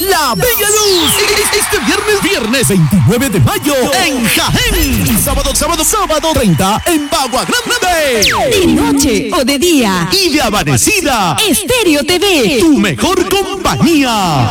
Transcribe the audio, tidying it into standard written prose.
La Bella Luz. Este viernes 29 de mayo en Jaén. Y sábado 30 en Bagua Grande. De noche o de día. Y de amanecida. Estéreo TV. Tu mejor compañía.